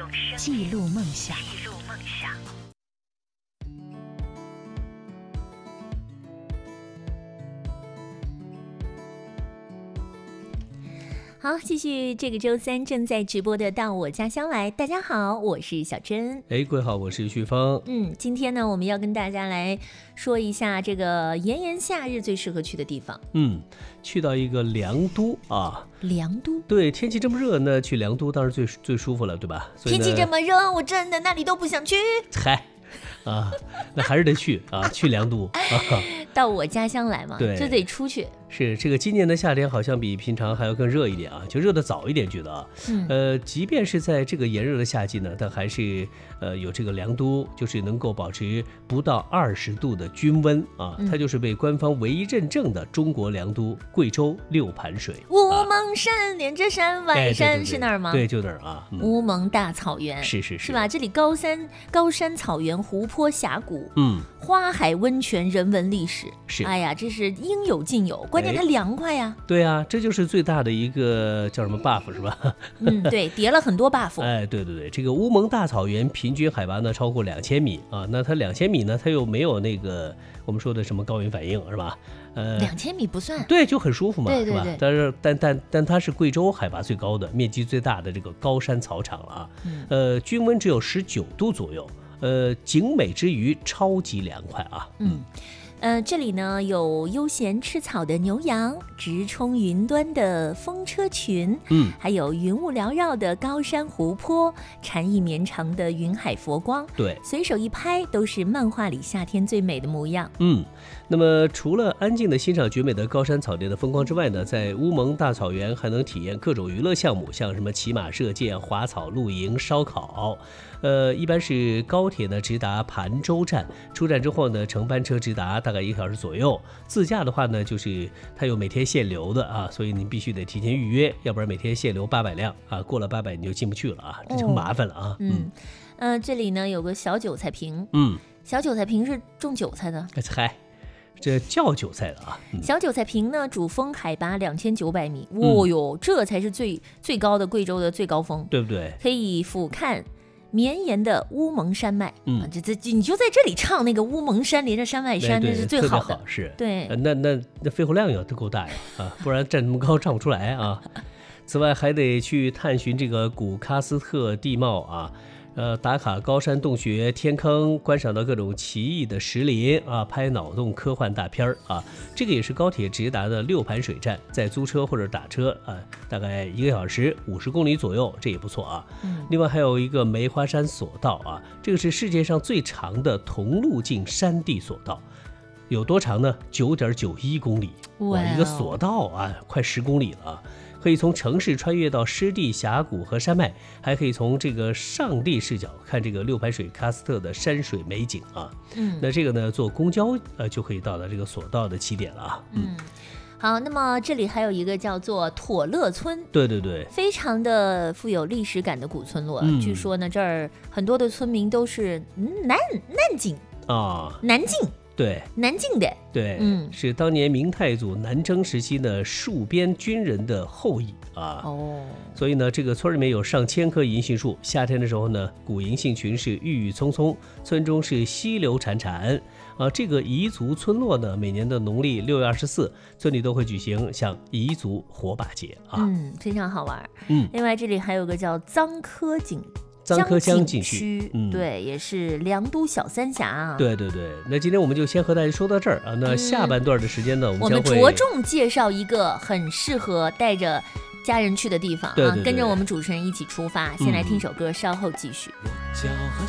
记录梦想。好，继续这个周三正在直播的《到我家乡来》，大家好，我是小珍。 各位好，我是旭峰。 今天呢，我们要跟大家来说一下这个炎炎夏日最适合去的地方。 去到一个凉都啊。 凉都？ 对，天气这么热呢，去凉都当然最舒服了，对吧？ 天气这么热，我真的那里都不想去。 嗨。那还是得去啊，去凉都到我家乡来嘛， 对， 就得出去。 是这个今年的夏天好像比平常还要更热一点啊，就热得早一点，觉得啊，即便是在这个炎热的夏季呢，但还是有这个凉都，就是能够保持不到20度的均温啊，它就是被官方唯一认证的中国凉都贵州六盘水。 乌蒙山连着山外山，是那儿吗？ 对，就那儿啊。 乌蒙大草原，是吧？这里高山草原、湖泊峡谷，花海温泉、人文历史， 是。 哎呀，这是应有尽有，关键它凉快呀。 对啊，这就是最大的一个叫什么 buff 是吧？ 对，叠了很多 buff。 对，这个乌蒙大草原平均海拔呢超过2000米啊，那它2000米呢，它又没有那个我们说的什么高原反应是吧 ？2000米不算， 对，就很舒服嘛， 对， 是吧？但它是贵州海拔最高的、面积最大的这个高山草场了啊，均温只有19度左右，景美之余超级凉快啊， 这里呢有悠闲吃草的牛羊，直冲云端的风车群，还有云雾缭绕的高山湖泊，禅意绵长的云海佛光， 对， 随手一拍都是漫画里夏天最美的模样。 那么除了安静的欣赏绝美的高山草甸的风光之外呢，在乌蒙大草原还能体验各种娱乐项目，像什么骑马射箭、滑草、露营、烧烤。一般是高铁呢直达盘州站，出站之后呢乘班车直达大概1个小时左右。自驾的话呢，就是它有每天限流的啊，所以你必须得提前预约，要不然每天限流800辆啊，过了800你就进不去了啊，这就麻烦了啊。 这里呢有个小韭菜坪，小韭菜坪是种韭菜的。 嗨，这叫韭菜的啊。 小韭菜坪呢，主峰海拔2900米，哦哟，这才是最高的贵州的最高峰， 对不对？ 可以俯瞰绵延的乌蒙山脉，你就在这里唱那个乌蒙山连着山外山，这是最好的。 是， 对， 那肺活量要够大呀啊，不然站那么高唱不出来啊。此外还得去探寻这个古喀斯特地貌啊。打卡高山洞穴、天坑，观赏到各种奇异的石林啊，拍脑洞科幻大片啊。这个也是高铁直达的六盘水站，再租车或者打车啊，大概1个小时50公里左右，这也不错啊。另外还有一个梅花山索道啊，这个是世界上最长的同路径山地索道。有多长呢？9.91公里，哇，一个索道啊，快10公里了。可以从城市穿越到湿地峡谷和山脉，还可以从这个上帝视角看这个六盘水喀斯特的山水美景啊。那这个呢，坐公交就可以到达这个索道的起点了啊。 好，那么这里还有一个叫做妥乐村，对，非常的富有历史感的古村落。据说呢，这儿很多的村民都是南京啊，南京。 对， 南京的， 对，是当年明太祖南征时期的戍边军人的后裔啊。所以呢，这个村里面有上千棵银杏树，夏天的时候呢，古银杏群是郁郁葱葱，村中是溪流潺潺啊。这个彝族村落呢，每年的农历6月24，村里都会举行像彝族火把节啊。 非常好玩。另外这里还有个叫牂柯江景区， 对，也是凉都小三峡啊。 对，那今天我们就先和大家说到这儿啊。那下半段的时间呢，我们着重介绍一个很适合带着家人去的地方啊。跟着我们主持人一起出发，先来听首歌，稍后继续。 我叫和